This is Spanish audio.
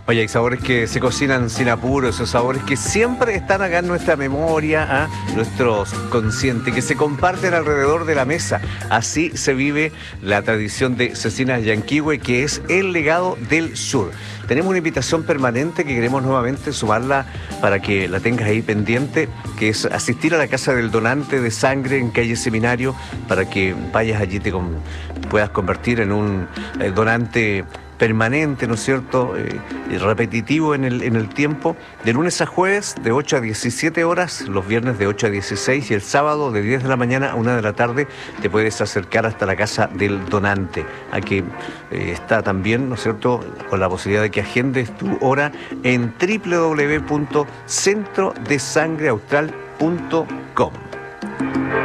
Oye, hay sabores que se cocinan sin apuro, esos sabores que siempre están acá en nuestra memoria, nuestro consciente, que se comparten alrededor de la mesa. Así se vive la tradición de Cecinas Llanquihue, que es el legado del sur. Tenemos una invitación permanente que queremos nuevamente sumarla para que la tengas ahí pendiente, que es asistir a la Casa del Donante de Sangre en calle Seminario, para que vayas allí, puedas convertir en un donante permanente, ¿no es cierto?, y repetitivo en el tiempo, de lunes a jueves de 8 a 17 horas, los viernes de 8 a 16 y el sábado de 10 de la mañana a 1 de la tarde te puedes acercar hasta la Casa del Donante. Aquí está también, ¿no es cierto?, con la posibilidad de que agendes tu hora en www.centrodesangreaustral.com.